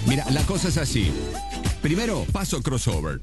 Mira, la cosa es así. Primero, paso crossover.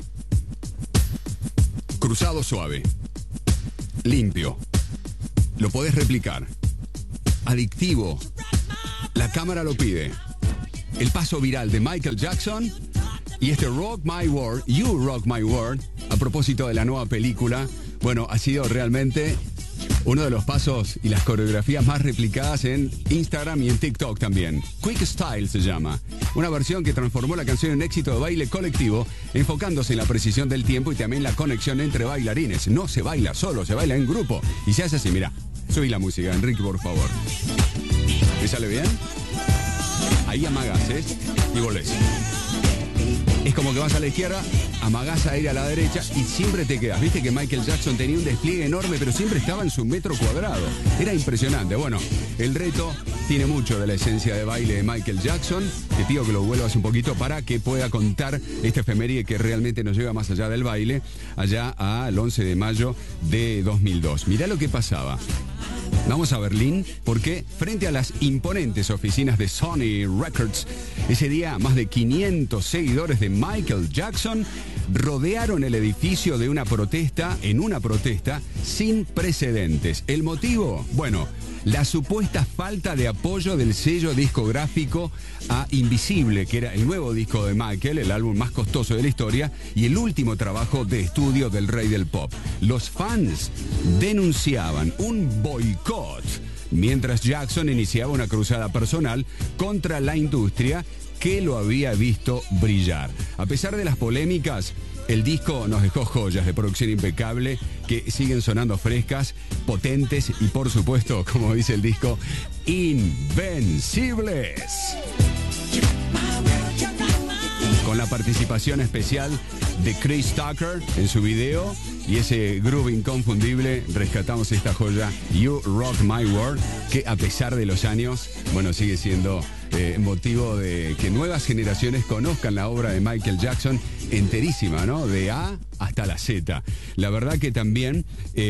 Cruzado suave. Limpio. Lo podés replicar. Adictivo. La cámara lo pide. El paso viral de Michael Jackson y este Rock My World, You Rock My World, a propósito de la nueva película. Bueno, ha sido realmente uno de los pasos y las coreografías más replicadas en Instagram y en TikTok también. Quick Style se llama. Una versión que transformó la canción en éxito de baile colectivo, enfocándose en la precisión del tiempo y también la conexión entre bailarines. No se baila solo, se baila en grupo. Y se hace así, mira. Subí la música, Enrique, por favor. ¿Me sale bien? Ahí amagás, ¿eh? Y volvés. Es como que vas a la izquierda, amagás a ir a la derecha y siempre te quedas. Viste que Michael Jackson tenía un despliegue enorme, pero siempre estaba en su metro cuadrado. Era impresionante. Bueno, el reto tiene mucho de la esencia de baile de Michael Jackson. Te pido que lo vuelvas un poquito para que pueda contar esta efeméride que realmente nos lleva más allá del baile, allá al 11 de mayo de 2002. Mirá lo que pasaba. Vamos a Berlín porque frente a las imponentes oficinas de Sony Records, ese día más de 500 seguidores de Michael Jackson rodearon el edificio en una protesta sin precedentes. ¿El motivo? Bueno, la supuesta falta de apoyo del sello discográfico a Invisible, que era el nuevo disco de Michael, el álbum más costoso de la historia y el último trabajo de estudio del rey del pop. Los fans denunciaban un boicot, mientras Jackson iniciaba una cruzada personal contra la industria que lo había visto brillar. A pesar de las polémicas, el disco nos dejó joyas de producción impecable que siguen sonando frescas, potentes y, por supuesto, como dice el disco, invencibles. Con la participación especial de Chris Tucker en su video y ese groove inconfundible, rescatamos esta joya, You Rock My World, que a pesar de los años, bueno, sigue siendo motivo de que nuevas generaciones conozcan la obra de Michael Jackson enterísima, ¿no? De A hasta la Z. La verdad que también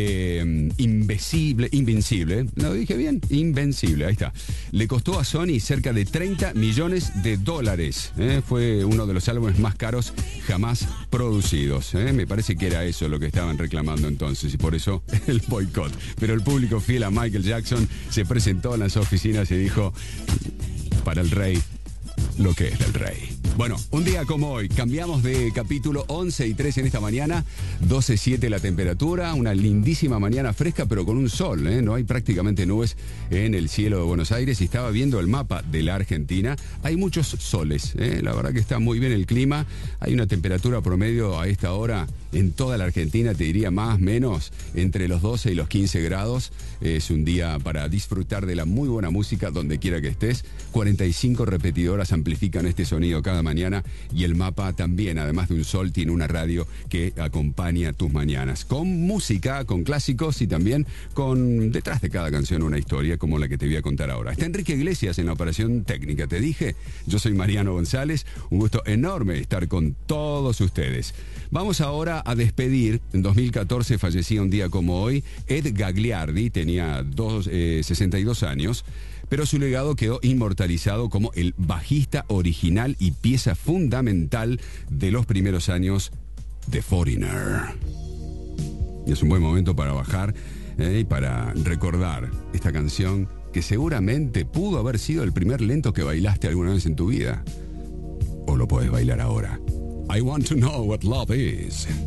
invencible, ¿lo dije bien? Invencible, ahí está. Le costó a Sony cerca de $30 millones. Fue uno de los álbumes más caros jamás producidos. Me parece que era eso lo que estaban reclamando entonces y por eso el boicot. Pero el público fiel a Michael Jackson se presentó en las oficinas y dijo: para el rey, lo que es del rey. Bueno, un día como hoy, cambiamos de capítulo 11 y 13 en esta mañana, 12:07 la temperatura, una lindísima mañana fresca pero con un sol, no hay prácticamente nubes en el cielo de Buenos Aires y estaba viendo el mapa de la Argentina, hay muchos soles, la verdad que está muy bien el clima, hay una temperatura promedio a esta hora en toda la Argentina, te diría más, menos, entre los 12 y los 15 grados, es un día para disfrutar de la muy buena música donde quiera que estés, 45 repetidoras amplifican este sonido cada mañana y el mapa también, además de un sol, tiene una radio que acompaña tus mañanas. Con música, con clásicos y también con detrás de cada canción una historia como la que te voy a contar ahora. Está Enrique Iglesias en la operación técnica, te dije. Yo soy Mariano González, un gusto enorme estar con todos ustedes. Vamos ahora a despedir. En 2014 fallecía un día como hoy Ed Gagliardi, tenía 62 años. Pero su legado quedó inmortalizado como el bajista original y pieza fundamental de los primeros años de Foreigner. Y es un buen momento para bajar y para recordar esta canción que seguramente pudo haber sido el primer lento que bailaste alguna vez en tu vida. O lo puedes bailar ahora. I want to know what love is.